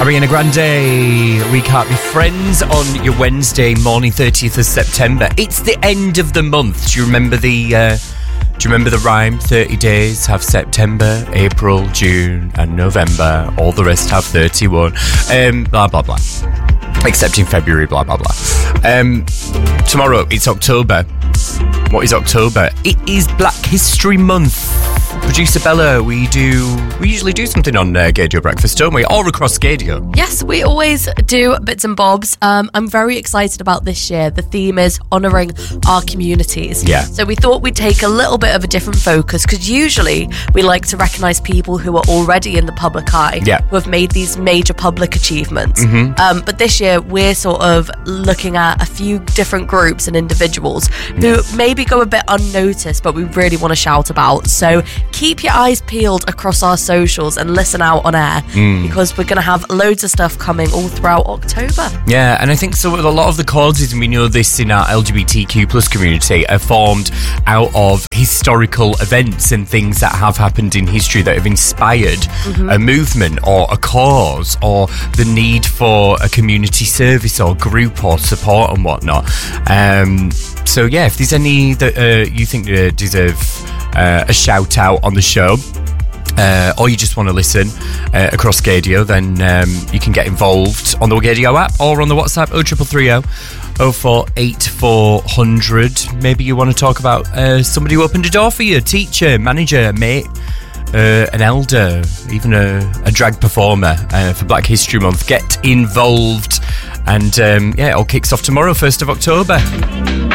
Ariana Grande, We Can't Be Friends on your Wednesday morning, 30th of September. It's the end of the month. Do you remember the rhyme? 30 days have September, April, June and November. All the rest have 31. Blah, blah, blah. Except in February, blah, blah, blah. Tomorrow, it's October. What is October? It is Black History Month. Producer Bella, we usually do something on Gaydio Breakfast, don't we? Or across Gaydio. Yes, we always do bits and bobs. I'm very excited about this year. The theme is honouring our communities. Yeah. So we thought we'd take a little bit of a different focus, because usually we like to recognise people who are already in the public eye, who have made these major public achievements. Mm-hmm. But this year we're sort of looking at a few different groups and individuals who maybe go a bit unnoticed, but we really want to shout about. So keep your eyes peeled across our socials and listen out on air, because we're going to have loads of stuff coming all throughout October. Yeah, and I think so. A lot of the causes, and we know this in our LGBTQ plus community, are formed out of historical events and things that have happened in history that have inspired a movement or a cause or the need for a community service or group or support and whatnot. So yeah, if there's any that you think deserve a shout out on the show, or you just want to listen across Gaydio, then you can get involved on the Gaydio app or on the WhatsApp 0330 048400. Maybe you want to talk about somebody who opened a door for you, teacher, manager, mate, an elder, even a drag performer for Black History Month. Get involved. And it all kicks off tomorrow, 1st of October.